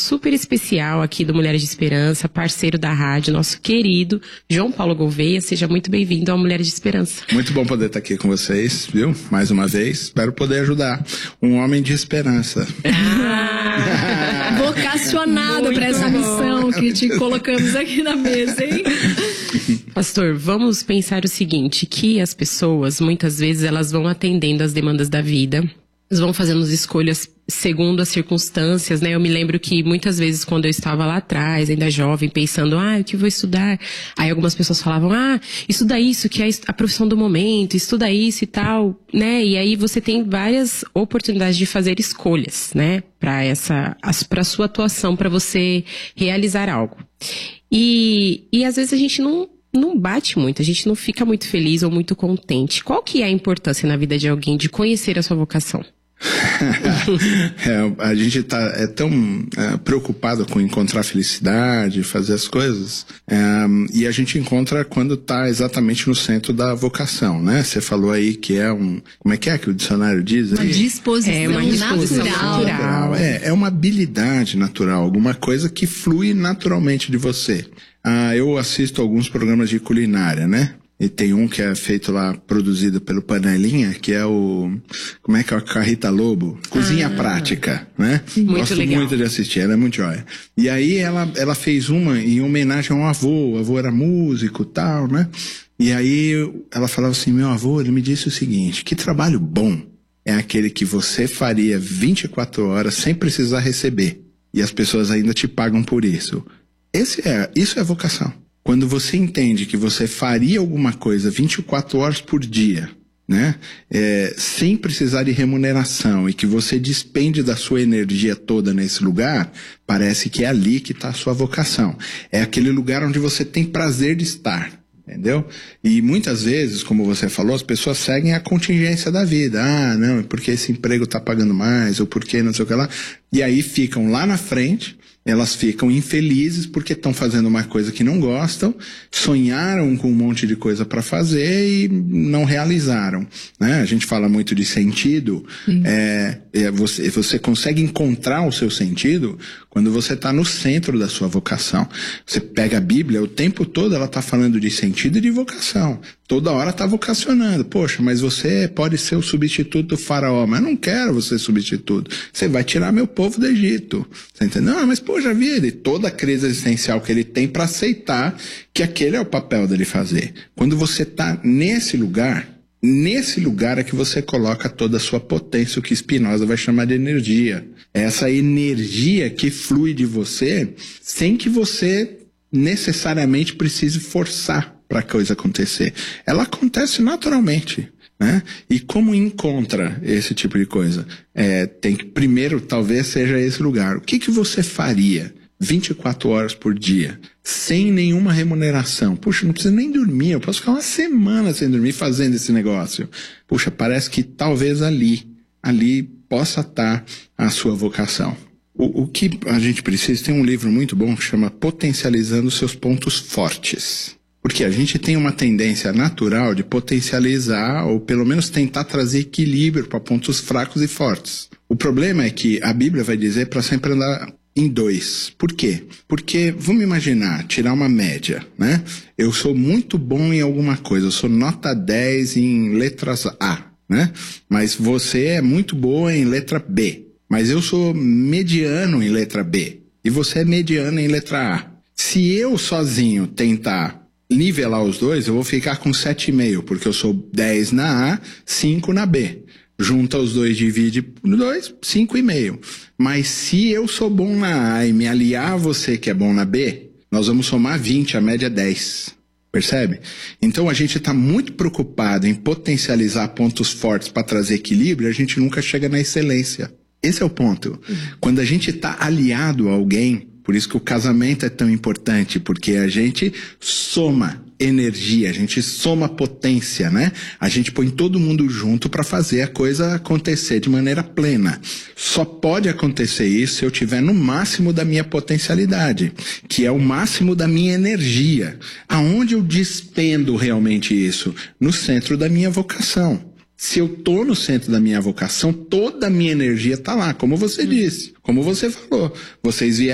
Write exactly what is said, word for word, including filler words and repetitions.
super especial aqui do Mulheres de Esperança, parceiro da rádio, nosso querido João Paulo Gouveia. Seja muito bem-vindo ao Mulheres de Esperança. Muito bom poder estar aqui com vocês, viu? Mais uma vez, espero poder ajudar um homem de esperança. Ah, vocacionado para essa missão que te colocamos aqui na mesa, hein? Pastor, vamos pensar o seguinte, que as pessoas, muitas vezes, elas vão atendendo às demandas da vida, elas vão fazendo as escolhas segundo as circunstâncias, né? Eu me lembro que muitas vezes quando eu estava lá atrás, ainda jovem, pensando, ah, o que vou estudar? Aí algumas pessoas falavam, ah, estuda isso, que é a profissão do momento, estuda isso e tal, né? E aí você tem várias oportunidades de fazer escolhas, né? Para essa, para sua atuação, para você realizar algo. E, e às vezes a gente não, não bate muito, a gente não fica muito feliz ou muito contente. Qual que é a importância na vida de alguém de conhecer a sua vocação? é, a gente tá, é tão é, preocupado com encontrar felicidade, fazer as coisas, é, e a gente encontra quando está exatamente no centro da vocação, né? Você falou aí que é um, como é que é que o dicionário diz? Uma disposição, é uma disposição natural. natural. É, é uma habilidade natural, alguma coisa que flui naturalmente de você. Ah, eu assisto alguns programas de culinária, né? E tem um que é feito lá, produzido pelo Panelinha, que é o... Como é que é? A Rita Lobo. Cozinha ah, Prática, né? Muito Gosto legal. muito de assistir, ela é muito joia. E aí ela, ela fez uma em homenagem a um avô. O avô era músico e tal, né? E aí ela falava assim, meu avô, ele me disse o seguinte, que trabalho bom é aquele que você faria vinte e quatro horas sem precisar receber. E as pessoas ainda te pagam por isso. Esse é, isso é vocação. Quando você entende que você faria alguma coisa vinte e quatro horas por dia, né, é, sem precisar de remuneração e que você despende da sua energia toda nesse lugar, parece que é ali que está a sua vocação. É aquele lugar onde você tem prazer de estar, entendeu? E muitas vezes, como você falou, as pessoas seguem a contingência da vida. Ah, não, é porque esse emprego está pagando mais, ou porque não sei o que lá. E aí ficam lá na frente... Elas ficam infelizes porque estão fazendo uma coisa que não gostam, sonharam com um monte de coisa para fazer e não realizaram, né? A gente fala muito de sentido, é, é, você, você consegue encontrar o seu sentido quando você está no centro da sua vocação. Você pega a Bíblia, o tempo todo ela está falando de sentido e de vocação. Toda hora está vocacionando. Poxa, mas você pode ser o substituto do faraó. Mas eu não quero você substituto. Você vai tirar meu povo do Egito. Você entendeu? Não, mas poxa vida, e toda a crise existencial que ele tem para aceitar que aquele é o papel dele fazer. Quando você está nesse lugar, nesse lugar é que você coloca toda a sua potência, o que Spinoza vai chamar de energia. É essa energia que flui de você sem que você necessariamente precise forçar para a coisa acontecer. Ela acontece naturalmente, né? E como encontra esse tipo de coisa? É, tem que, primeiro, talvez seja esse lugar. O que que você faria vinte e quatro horas por dia, sem nenhuma remuneração? Puxa, não precisa nem dormir, eu posso ficar uma semana sem dormir fazendo esse negócio. Puxa, parece que talvez ali, ali possa estar a sua vocação. O, o que a gente precisa, tem um livro muito bom que chama Potencializando Seus Pontos Fortes. Porque a gente tem uma tendência natural de potencializar, ou pelo menos tentar trazer equilíbrio para pontos fracos e fortes. O problema é que a Bíblia vai dizer para sempre andar em dois. Por quê? Porque, vamos imaginar, tirar uma média, né? Eu sou muito bom em alguma coisa, eu sou nota dez em letras A, né? Mas você é muito boa em letra B. Mas eu sou mediano em letra B. E você é mediano em letra A. Se eu sozinho tentar nivelar os dois, eu vou ficar com sete vírgula cinco, porque eu sou dez na A, cinco na B. Junta os dois, divide por dois, cinco vírgula cinco. Mas se eu sou bom na A e me aliar a você que é bom na B, nós vamos somar vinte, a média é dez. Percebe? Então a gente está muito preocupado em potencializar pontos fortes para trazer equilíbrio, e a gente nunca chega na excelência. Esse é o ponto. Uhum. Quando a gente está aliado a alguém, por isso que o casamento é tão importante, porque a gente soma energia, a gente soma potência, né? A gente põe todo mundo junto para fazer a coisa acontecer de maneira plena. Só pode acontecer isso se eu tiver no máximo da minha potencialidade, que é o máximo da minha energia. Aonde eu despendo realmente isso? No centro da minha vocação. Se eu tô no centro da minha vocação, toda a minha energia tá lá, como você disse, como você falou. Vocês vieram